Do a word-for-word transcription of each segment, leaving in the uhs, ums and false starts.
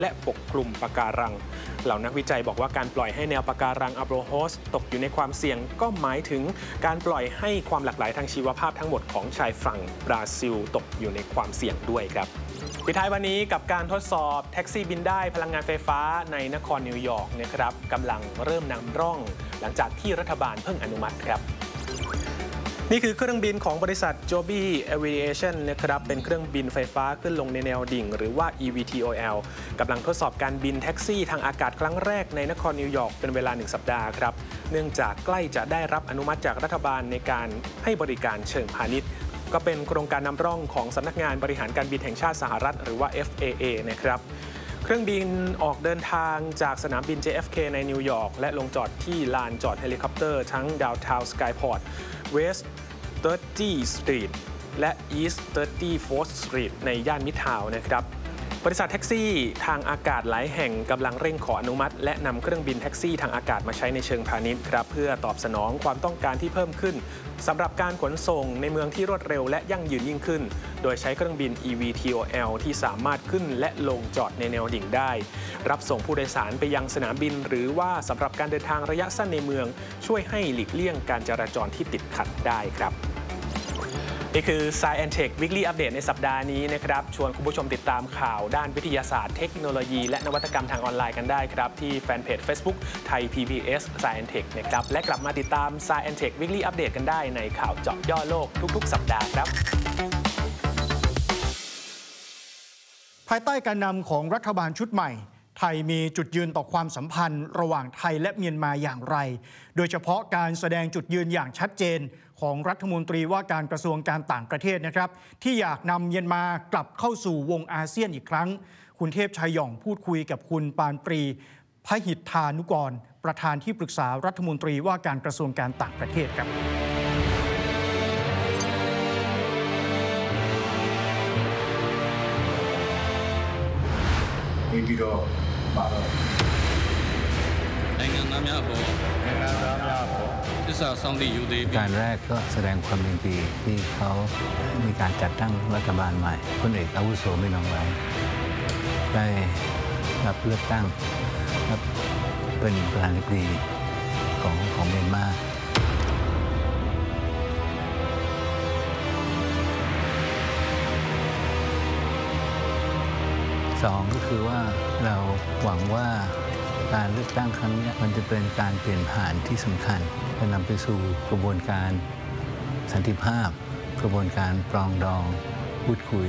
และปกคลุมปะการังเหล่านักวิจัยบอกว่าการปล่อยให้แนวปะการังอับโรโฮสตกอยู่ในความเสี่ยงก็หมายถึงการปล่อยให้ความหลากหลายทางชีวภาพทั้งหมดของชายฝั่งบราซิลตกอยู่ในความเสี่ยงด้วยครับปิดท้ายวันนี้กับการทดสอบแท็กซี่บินได้พลังงานไฟฟ้าในนครนิวยอร์กนะครับกำลังเริ่มนำร่องหลังจากที่รัฐบาลเพิ่งอนุมัติครับนี่คือเครื่องบินของบริษัท Joby Aviation นะครับเป็นเครื่องบินไฟฟ้าขึ้นลงในแนวดิ่งหรือว่า อี วี ที โอ แอล กำลังทดสอบการบินแท็กซี่ทางอากาศครั้งแรกในนครนิวยอร์กเป็นเวลาหนึ่งสัปดาห์ครับเนื่องจากใกล้จะได้รับอนุมัติจากรัฐบาลในการให้บริการเชิงพาณิชย์ก็เป็นโครงการนำร่องของสำนักงานบริหารการบินแห่งชาติสหรัฐหรือว่า เอฟ เอ เอ นะครับเครื่องบินออกเดินทางจากสนามบิน เจ เอฟ เค ในนิวยอร์กและลงจอดที่ลานจอดเฮลิคอปเตอร์ทั้ง Downtown Skyport West สามสิบ Street และ East สามสิบ Fourth Street ในย่านมิดทาวน์นะครับบริษัทแท็กซี่ทางอากาศหลายแห่งกำลังเร่งขออนุมัติและนำเครื่องบินแท็กซี่ทางอากาศมาใช้ในเชิงพาณิชย์ครับเพื่อตอบสนองความต้องการที่เพิ่มขึ้นสำหรับการขนส่งในเมืองที่รวดเร็วและยั่งยืนยิ่งขึ้นโดยใช้เครื่องบิน อี วี ที โอ แอล ที่สามารถขึ้นและลงจอดในแนวดิ่งได้รับส่งผู้โดยสารไปยังสนามบินหรือว่าสำหรับการเดินทางระยะสั้นในเมืองช่วยให้หลีกเลี่ยงการจราจรที่ติดขัดได้ครับนี่คือ Science and Tech Weekly Update ในสัปดาห์นี้นะครับชวนคุณผู้ชมติดตามข่าวด้านวิทยาศาสตร์เทคโนโลยีและนวัตกรรมทางออนไลน์กันได้ครับที่แฟนเพจ Facebook ไทย พี บี เอส Science and Tech นะครับและกลับมาติดตาม Science and Tech Weekly Update กันได้ในข่าวเจาะย่อโลกทุกๆสัปดาห์ครับภายใต้การนำของรัฐบาลชุดใหม่ไทยมีจุดยืนต่อความสัมพันธ์ระหว่างไทยและเมียนมาอย่างไรโดยเฉพาะการแสดงจุดยืนอย่างชัดเจนของรัฐมนตรีว่าการกระทรวงการต่างประเทศนะครับที่อยากนำเมียนมากลับเข้าสู่วงอาเซียนอีกครั้งคุณเทพชัยหย่องพูดคุยกับคุณปานปรีพหิทธานุกรประธานที่ปรึกษารัฐมนตรีว่าการกระทรวงการต่างประเทศครับနိုင်ငံသားများအပေါ်နိုင်ငံသားများအပေါ်သစ္စာဆောင်သည့်ယူသည်การแรกก็แสดงความยินดีที่เขามีการจัดตั้งรัฐบาลใหม่พลเอกอาวุโสมินอองหลายได้รับเลือกตั้งเป็นประธานาธิบดีของของเมียนมาสองก็คือว่าเราหวังว่าการเลือกตั้งครั้งนี้มันจะเป็นการเปลี่ยนผ่านที่สำคัญจะนำไปสู่กระบวนการสันติภาพกระบวนการปรองดองพูดคุย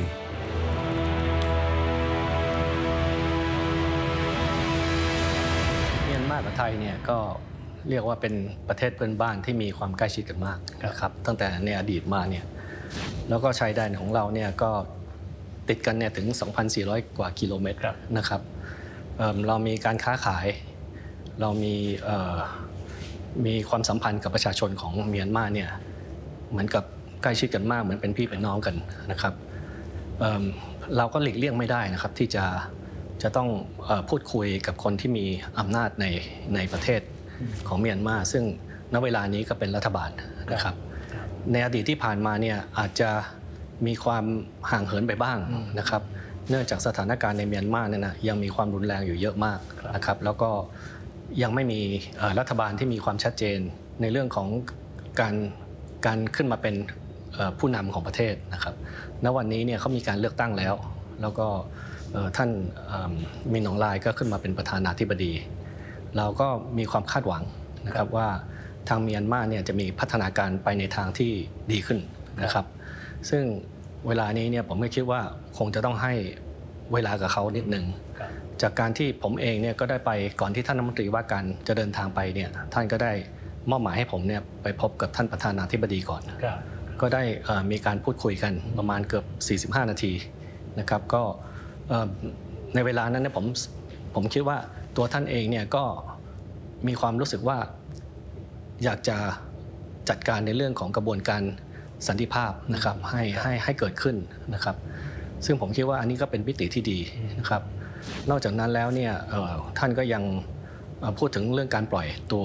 เมียนมากับไทยเนี่ยก็เรียกว่าเป็นประเทศเพื่อนบ้านที่มีความใกล้ชิดกันมากนะครับตั้งแต่ในอดีตมาเนี่ยแล้วก็ชายแดนของเราเนี่ยก็ติดกันเนี่ยถึง สองพันสี่ร้อย กว่ากิโลเมตรนะครับเอ่อเรามีการค้าขายเรามีเอ่อมีความสัมพันธ์กับประชาชนของเมียนมาเนี่ยเหมือนกับใกล้ชิดกันมากเหมือนเป็นพี่เป็นน้องกันนะครับเอ่อเราก็หลีกเลี่ยงไม่ได้นะครับที่จะจะต้องเอ่อพูดคุยกับคนที่มีอำนาจในในประเทศของเมียนมาซึ่งณเวลานี้ก็เป็นรัฐบาลนะครับในอดีตที่ผ่านมาเนี่ยอาจจะมีความห่างเหินไปบ้างนะครับเนื่องจากสถานการณ์ในเมียนมาเนี่ยนะยังมีความรุนแรงอยู่เยอะมากนะครับแล้วก็ยังไม่มีรัฐบาลที่มีความชัดเจนในเรื่องของการการขึ้นมาเป็นผู้นำของประเทศนะครับณวันนี้เนี่ยเขามีการเลือกตั้งแล้วแล้วก็ท่านมินอองหลายก็ขึ้นมาเป็นประธานาธิบดีเราก็มีความคาดหวังนะครับว่าทางเมียนมาเนี่ยจะมีพัฒนาการไปในทางที่ดีขึ้นนะครับซึ่งเวลานี้เนี่ยผมไม่คิดว่าคงจะต้องให้เวลากับเขานิดนึงจากการที่ผมเองเนี่ยก็ได้ไปก่อนที่ท่านรัฐมนตรีว่าการจะเดินทางไปเนี่ยท่านก็ได้มอบหมายให้ผมเนี่ยไปพบกับท่านประธานาธิบดีก่อนก็ได้มีการพูดคุยกันประมาณเกือบสี่สิบห้านาทีนะครับก็ในเวลานั้นเนี่ยผมผมคิดว่าตัวท่านเองเนี่ยก็มีความรู้สึกว่าอยากจะจัดการในเรื่องของกระบวนการสันติภาพนะครับให้ให้ให้เกิดขึ้นนะครับซึ่งผมคิดว่าอันนี้ก็เป็นมิติที่ดีนะครับนอกจากนั้นแล้วเนี่ยท่านก็ยังพูดถึงเรื่องการปล่อยตัว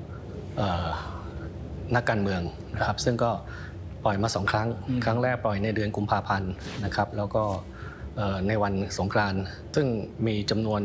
นักการเมืองนะครับซึ่งก็ปล่อยมาสองครั้งครั้งแรกปล่อยในเดือนกุมภาพันธ์นะครับแล้วก็เอ่อในวันสงกรานต์ซึ่งมีจำนวน